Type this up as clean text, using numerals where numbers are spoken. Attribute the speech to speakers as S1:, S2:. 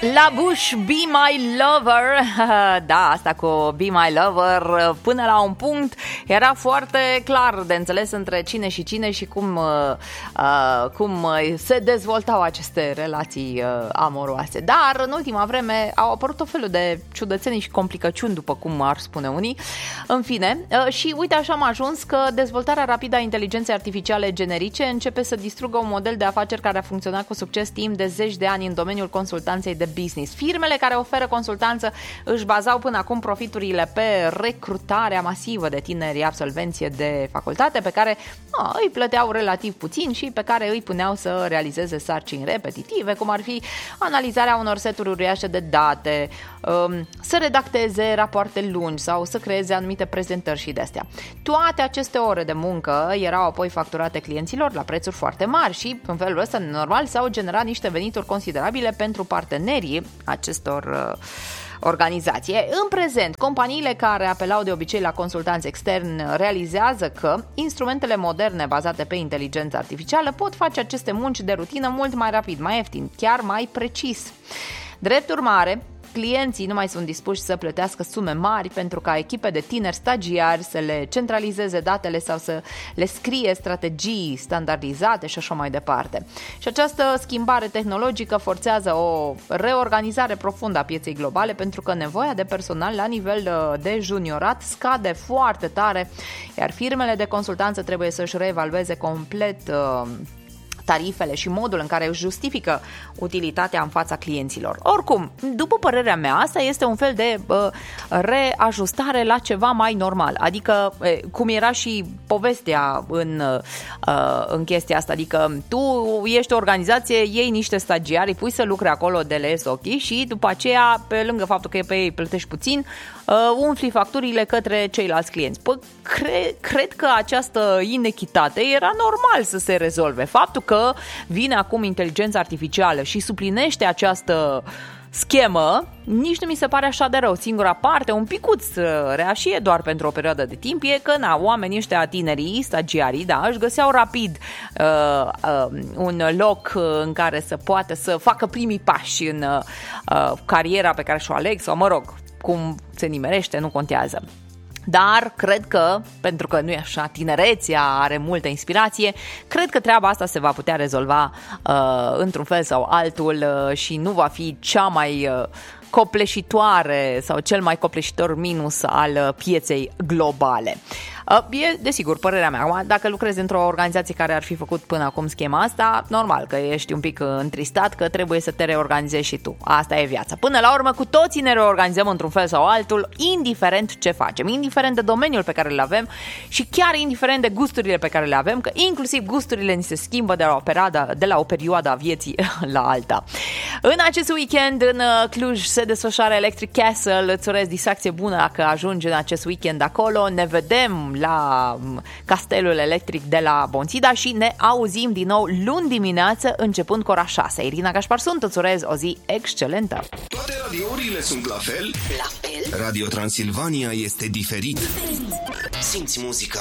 S1: La Bush, Be My Lover. Da, asta cu Be My Lover până la un punct era foarte clar de înțeles între cine și cine și cum se dezvoltau aceste relații amoroase. Dar în ultima vreme au apărut o felul de ciudățenii și complicăciuni, după cum ar spune unii. În fine, și uite așa am ajuns că dezvoltarea rapidă a inteligenței artificiale generice începe să distrugă un model de afaceri care a funcționat cu succes timp de zeci de ani în domeniul consultanței de business. Firmele care oferă consultanță își bazau până acum profiturile pe recrutarea masivă de tineri absolvenți de facultate pe care îi plăteau relativ puțin și pe care îi puneau să realizeze sarcini repetitive, cum ar fi analizarea unor seturi uriașe de date, să redacteze rapoarte lungi sau să creeze anumite prezentări și de-astea. Toate aceste ore de muncă erau apoi facturate clienților la prețuri foarte mari și în felul ăsta normal s-au generat niște venituri considerabile pentru partenerii acestor organizații. În prezent, companiile care apelau de obicei la consultanți externi realizează că instrumentele moderne bazate pe inteligență artificială pot face aceste munci de rutină mult mai rapid, mai ieftin, chiar mai precis. Drept urmare, clienții nu mai sunt dispuși să plătească sume mari pentru ca echipe de tineri stagiari să le centralizeze datele sau să le scrie strategii standardizate și așa mai departe. Și această schimbare tehnologică forțează o reorganizare profundă a pieței globale pentru că nevoia de personal la nivel de juniorat scade foarte tare, iar firmele de consultanță trebuie să-și reevalueze complet tarifele și modul în care își justifică utilitatea în fața clienților. Oricum, după părerea mea, asta este un fel de reajustare la ceva mai normal. Adică, cum era și povestea în chestia asta, adică tu ești o organizație, iei niște stagiari, îi pui să lucre acolo de les ochii și după aceea, pe lângă faptul că pe ei plătești puțin, umfli facturile către ceilalți clienți. Păi, cred că această inechitate era normal să se rezolve. Faptul că vine acum inteligența artificială și suplinește această schemă, nici nu mi se pare așa de rău. Singura parte, un picuț rea și e doar pentru o perioadă de timp, e că oamenii ăștia tinerii, stagiarii, da, își găseau rapid un loc în care să poată să facă primii pași în cariera pe care și-o aleg sau, mă rog, cum se nimerește, nu contează. Dar cred că, pentru că nu e așa, tinerețea are multă inspirație, cred că treaba asta se va putea rezolva într-un fel sau altul și nu va fi cea mai copleșitoare sau cel mai copleșitor minus al pieței globale. E, desigur, părerea mea. Dacă lucrezi într-o organizație care ar fi făcut până acum schema asta, normal că ești un pic întristat că trebuie să te reorganizezi și tu. Asta e viața. Până la urmă, cu toții ne reorganizăm într-un fel sau altul, indiferent ce facem, indiferent de domeniul pe care îl avem și chiar indiferent de gusturile pe care le avem, că inclusiv gusturile ni se schimbă de la o perioadă a vieții la alta. În acest weekend, în Cluj, se desfășoară Electric Castle. Îți urez distracție bună dacă ajungi în acest weekend acolo. Ne vedem la Castelul Electric de la Bonțida și ne auzim din nou luni dimineață începând cu ora 6. Irina Gașpar sunt, îți urez o zi excelentă.
S2: Toate radiourile sunt la fel? Radio Transilvania este diferit. Simți muzica.